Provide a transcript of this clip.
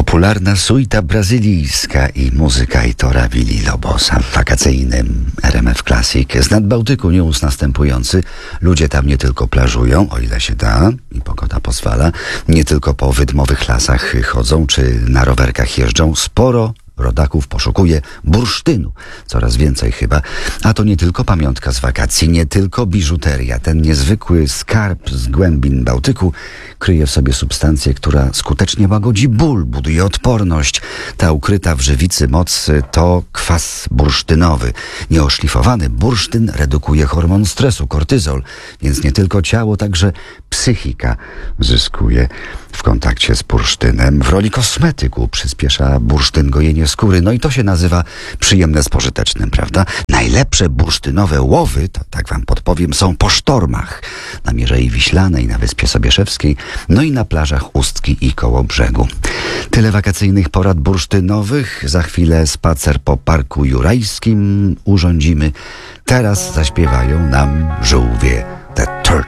Popularna suita brazylijska i muzyka Heitora Villa-Lobosa w wakacyjnym RMF Classic. Z nadbałtyku news następujący. Ludzie tam nie tylko plażują, o ile się da i pogoda pozwala, nie tylko po wydmowych lasach chodzą czy na rowerkach jeżdżą. Sporo rodaków poszukuje bursztynu. Coraz więcej chyba. A to nie tylko pamiątka z wakacji, nie tylko biżuteria. Ten niezwykły skarb z głębin Bałtyku kryje w sobie substancję, która skutecznie łagodzi ból, buduje odporność. Ta ukryta w żywicy moc to kwas bursztynowy. Nieoszlifowany bursztyn redukuje hormon stresu, kortyzol, więc nie tylko ciało, także psychika zyskuje w kontakcie z bursztynem. W roli kosmetyku przyspiesza bursztyn gojenie skóry. No i to się nazywa przyjemne z pożytecznym, prawda? Najlepsze bursztynowe łowy, to tak wam podpowiem, są po sztormach. Na Mierzei Wiślanej, na Wyspie Sobieszewskiej, no i na plażach Ustki i Kołobrzegu. Tyle wakacyjnych porad bursztynowych. Za chwilę spacer po Parku Jurajskim urządzimy. Teraz zaśpiewają nam żółwie The Turtles.